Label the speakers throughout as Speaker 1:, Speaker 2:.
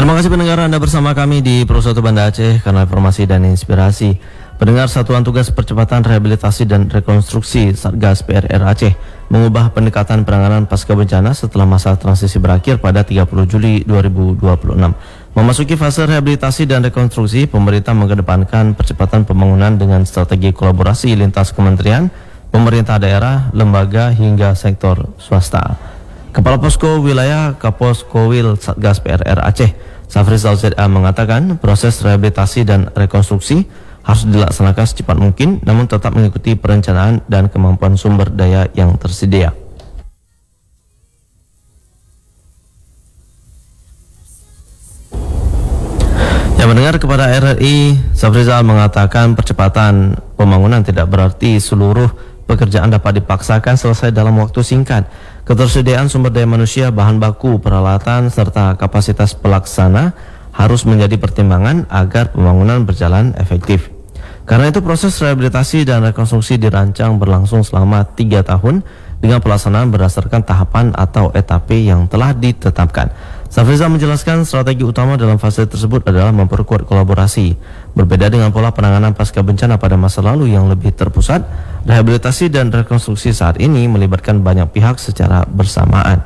Speaker 1: Terima kasih pendengar, Anda bersama kami di Pro 1 Banda Aceh, kanal informasi dan inspirasi. Pendengar, Satuan Tugas Percepatan Rehabilitasi dan Rekonstruksi Satgas PRR Aceh mengubah pendekatan penanganan pasca bencana setelah masa transisi berakhir pada 30 Juli 2026. Memasuki fase rehabilitasi dan rekonstruksi, pemerintah mengedepankan percepatan pembangunan dengan strategi kolaborasi lintas kementerian, pemerintah daerah, lembaga hingga sektor swasta. Kepala Posko Wilayah Kaposkowil Satgas PRR Aceh, Safrizal ZA mengatakan proses rehabilitasi dan rekonstruksi harus dilaksanakan secepat mungkin, namun tetap mengikuti perencanaan dan kemampuan sumber daya yang tersedia. Yang mendengar kepada RRI, Safrizal mengatakan percepatan pembangunan tidak berarti seluruh pekerjaan dapat dipaksakan selesai dalam waktu singkat. Ketersediaan sumber daya manusia, bahan baku, peralatan, serta kapasitas pelaksana harus menjadi pertimbangan agar pembangunan berjalan efektif. Karena itu proses rehabilitasi dan rekonstruksi dirancang berlangsung selama 3 tahun dengan pelaksanaan berdasarkan tahapan atau etape yang telah ditetapkan. Safrizal menjelaskan strategi utama dalam fase tersebut adalah memperkuat kolaborasi. Berbeda dengan pola penanganan pasca bencana pada masa lalu yang lebih terpusat, rehabilitasi dan rekonstruksi saat ini melibatkan banyak pihak secara bersamaan.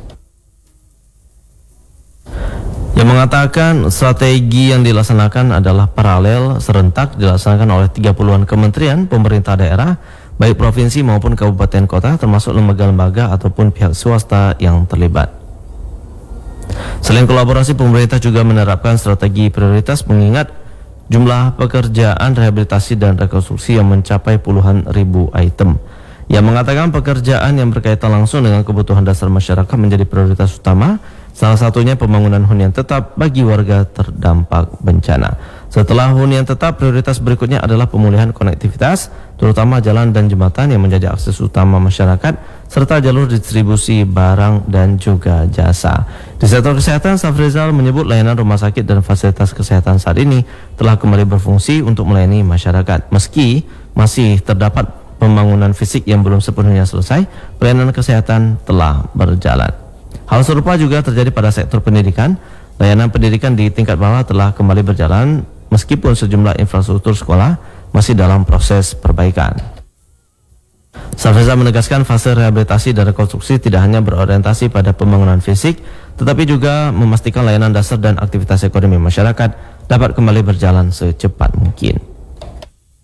Speaker 1: Yang mengatakan strategi yang dilaksanakan adalah paralel serentak dilaksanakan oleh 30-an kementerian, pemerintah daerah, baik provinsi maupun kabupaten kota, termasuk lembaga-lembaga ataupun pihak swasta yang terlibat. Selain kolaborasi, pemerintah juga menerapkan strategi prioritas mengingat jumlah pekerjaan rehabilitasi dan rekonstruksi yang mencapai puluhan ribu item. Yang mengatakan pekerjaan yang berkaitan langsung dengan kebutuhan dasar masyarakat menjadi prioritas utama, salah satunya pembangunan hunian tetap bagi warga terdampak bencana. Setelah hunian tetap, prioritas berikutnya adalah pemulihan konektivitas, terutama jalan dan jembatan yang menjadi akses utama masyarakat, serta jalur distribusi barang dan juga jasa. Di sektor kesehatan, Safrizal menyebut layanan rumah sakit dan fasilitas kesehatan saat ini telah kembali berfungsi untuk melayani masyarakat. Meski masih terdapat pembangunan fisik yang belum sepenuhnya selesai, pelayanan kesehatan telah berjalan. Hal serupa juga terjadi pada sektor pendidikan. Layanan pendidikan di tingkat bawah telah kembali berjalan meskipun sejumlah infrastruktur sekolah masih dalam proses perbaikan. Safrizal menegaskan fase rehabilitasi dan rekonstruksi tidak hanya berorientasi pada pembangunan fisik, tetapi juga memastikan layanan dasar dan aktivitas ekonomi masyarakat dapat kembali berjalan secepat mungkin.